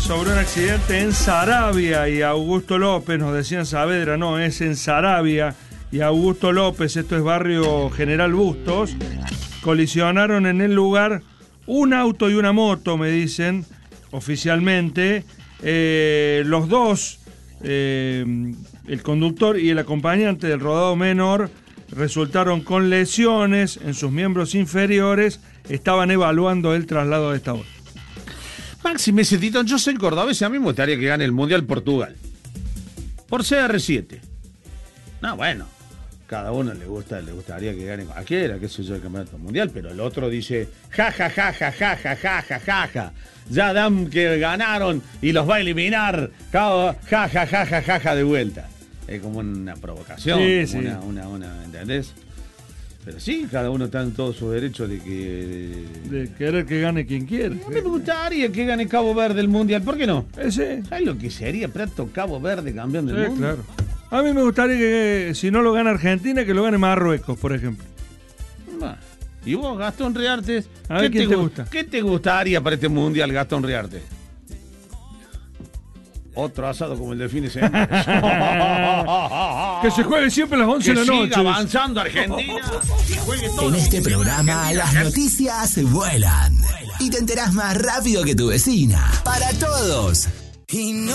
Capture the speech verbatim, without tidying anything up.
sobre un accidente en Saravia y Augusto López, nos decían Saavedra, no, es en Saravia y Augusto López, esto es barrio General Bustos, colisionaron en el lugar un auto y una moto, me dicen oficialmente, eh, los dos, eh, el conductor y el acompañante del rodado menor, resultaron con lesiones en sus miembros inferiores, estaban evaluando el traslado de esta hora. Maxi Mesetito, yo soy cordobés y a mí me gustaría que gane el Mundial Portugal. Por C R siete. No, bueno, cada uno le gusta, le gustaría que gane cualquiera, qué sé yo, el campeonato mundial, pero el otro dice, ja, ja, ja, ja, ja, ja, ja, ja, ja, ja. Ya dan que ganaron y los va a eliminar. Ja, ja, ja, ja, ja, ja, ja, de vuelta. Es como una provocación, sí, como sí. Una, una, una, ¿entendés? Pero sí, cada uno está en todo su derecho de que... De querer que gane quien quiere. A mí me gustaría que gane Cabo Verde el Mundial, ¿por qué no? Eh, sí. ¿Sabes lo que sería Prato Cabo Verde campeón del Sí, mundo? claro. A mí me gustaría que, si no lo gana Argentina, que lo gane Marruecos, por ejemplo. Bah. ¿Y vos, Gastón Riartes? A ver, ¿Qué ¿quién te, te gusta? ¿Qué te gustaría para este Mundial, Gastón Riartes? Otro asado como el de fin de semana. Que se juegue siempre a las once Que de la noche. siga avanzando Argentina. Y juegue todo En el este mundial programa Argentina. las noticias vuelan y te enterás más rápido que tu vecina. Para todos. Y no